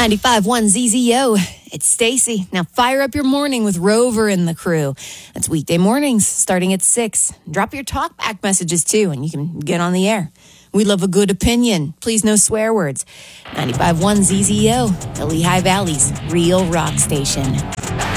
95.1 ZZO. It's Stacy. Now fire up your morning with Rover and the crew. That's weekday mornings starting at 6. Drop your talkback messages too, and you can get on the air. We love a good opinion. Please no swear words. 95.1 ZZO, the Lehigh Valley's real rock station.